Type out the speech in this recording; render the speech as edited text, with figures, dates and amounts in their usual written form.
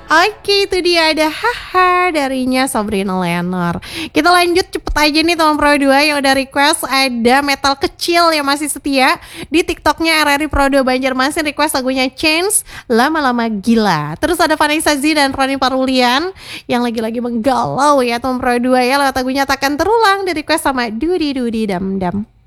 Oke, itu dia ada Haha darinya Sabrina Lenor. Kita lanjut cepet aja nih teman Pro 2 yang udah request ada metal kecil yang masih setia di TikToknya RRI Pro 2 Banjarmasin request lagunya Change Lama-Lama Gila. Terus ada Vanessa Z dan Roni Parulian yang lagi-lagi menggalau ya teman Pro 2 ya lewat lagunya Takkan Terulang di request sama Dudi Dudi Dam Dam.